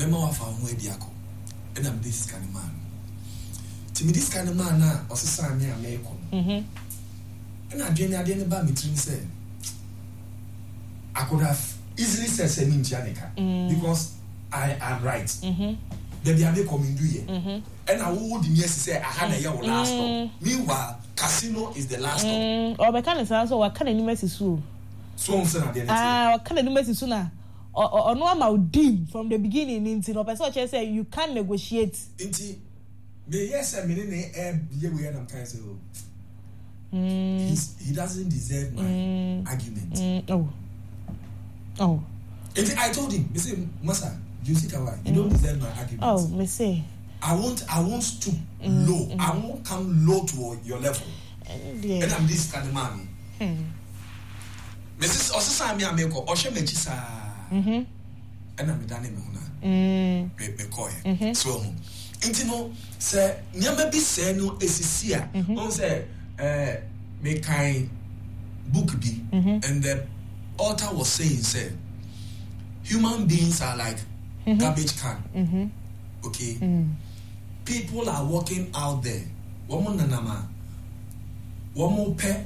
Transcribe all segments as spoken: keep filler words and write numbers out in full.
mema wa fa ho ediako and I'm this kind of man to me this kind of man na osesa me ameko mhm and I dwen ade ne ba me trim say I could have easily said semi ntianeka because I am right mhm there be ade come do here mhm and I would yes say I had a year last stop meanwhile casino is the last stop or be kan say so wa kan ani mesi su so on say na there ah wa kan ani mesi su na or no am dim from the beginning into no person say you can negotiate into me yes I mean ne e be we am kind say mm. He's, he doesn't deserve my mm. argument mm. oh oh and I told him me say masa you see why you mm. don't deserve my argument oh me say I won't I won't stoop mm. low mm. I won't come low to your level yeah. And I'm this kind of man hmm. Missus Osasa me ameko o hwe mechi sa mhm and I'm done me hona mm me me koye so nti no say nyama bi say no esisi a on say eh me kind book bi and the author was saying say human beings are like mm-hmm. garbage can mm-hmm. okay mm. People are walking out there woman nanama woman pe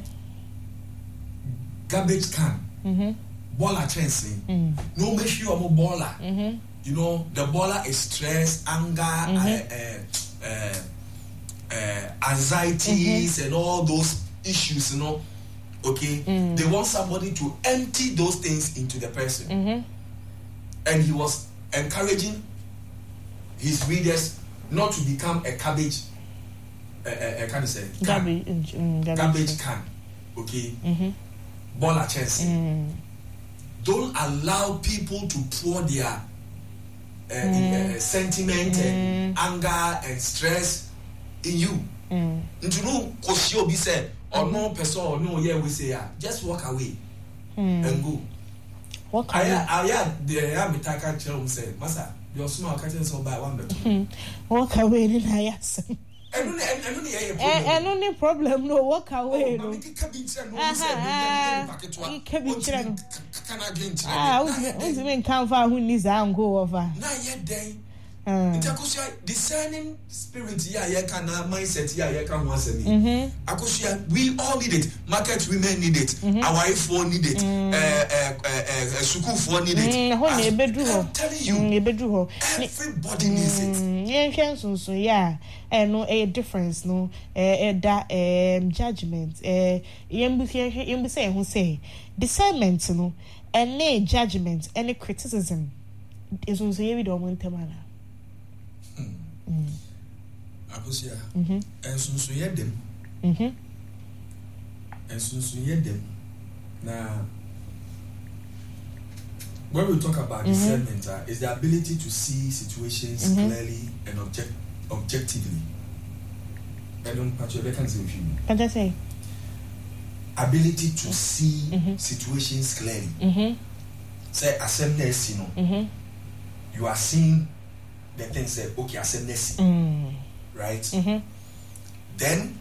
garbage can mhm baller chasing mm. No make sure I'm a baller mhm you know the baller is stress anger mm-hmm. uh, uh, uh, anxieties mm-hmm. and all those issues you know okay mm. They want somebody to empty those things into the person mm-hmm. And he was encouraging his readers not to become a cabbage uh, uh, uh, can you say can. Garbage, um, garbage. Garbage can okay mm-hmm. Baller chasing mm. Don't allow people to pour their uh, mm. in, uh, sentiment mm. and anger and stress in you. Mm. Into no question be said or mm. no person or no yeah we say yeah, just walk away mm. and go. Walk away. I I the I be taka tell say masa your small catching so by one better. Walk away in yes. I don't I don't hear problem. I don't need problem no walk away no. No. Ah, we we can find who needs and go over. Na ye day. Ntakosia discerning spirit here here can mindset here here can once me. Mhm. Akosia we all need it. Market women need it. Our phone need it. Eh eh eh school for need it. I'm telling you. Everybody needs it. Yeah, so so yeah. Eh no a difference no eh that um judgment eh yembu yembu say who say discernment no any judgment any criticism is also we don't want to man. Mm. Akosia. Mhm. Ensunsun ye dem. Mhm. Ensunsun ye dem. Now when we talk about mm-hmm. discernment uh, is the ability to see situations mm-hmm. clearly and object objectively. I don't patch I can't say with you. What I say? Ability to see mm-hmm. situations clearly. Mhm. Say assembness, you know. Mhm. You are seeing the thing say okay assembness. Mm. Right? Mhm. Then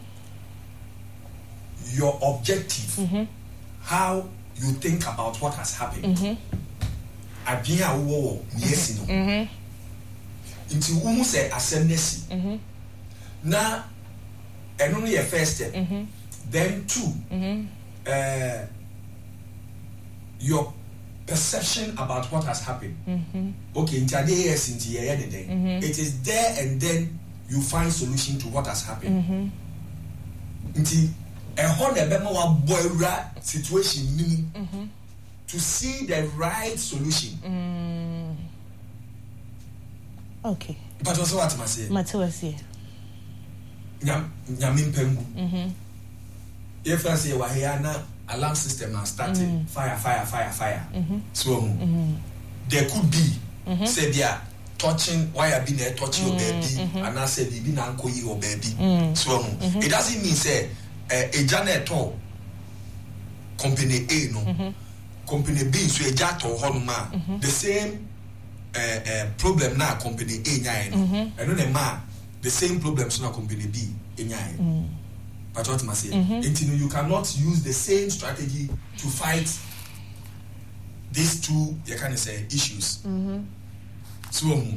your objective mm-hmm. how you think about what has happened. Mhm. Abia wo yes no. Mhm. Into umu say assembness. Mhm. Na eno no your first step. Mhm. Then two. Mhm. Uh your perception about what has happened. Mm-hmm. Okay, yes, mm-hmm. It is there and then you find solution to what has happened. Mm-hmm. A whole mm-hmm. situation mm-hmm. to see the right solution. Mm. Okay. But also what I say? Matawasi. Nyam nyamin pengu. Mhm. If I say wahiyana alarm system has started mm. fire fire fire fire mm-hmm. so mm-hmm. there could be mm-hmm. say they are touching wire be there touching mm-hmm. your baby mm-hmm. and I said be na anko your baby mm-hmm. so mm-hmm. it doesn't mean say uh, a janet or company A no mm-hmm. company B so a jat or honma mm-hmm. the same uh, uh, problem na company A nyai no mm-hmm. and no ma the same problems na company B nyai mm. But what must say? Mm-hmm. You cannot use the same strategy to fight these two, you can say, issues. Mm-hmm. So